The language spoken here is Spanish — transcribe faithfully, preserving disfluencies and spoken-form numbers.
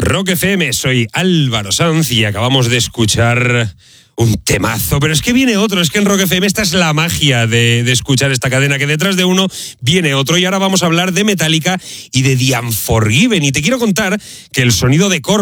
Rock F M, soy Álvaro Sanz y acabamos de escuchar un temazo, pero es que viene otro, es que en Rock F M esta es la magia de, de escuchar esta cadena, que detrás de uno viene otro, y ahora vamos a hablar de Metallica y de The Unforgiven, y te quiero contar que el sonido de Korn